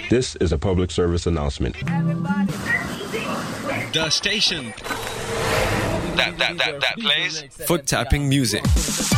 This is a public service announcement. The station that plays foot tapping music.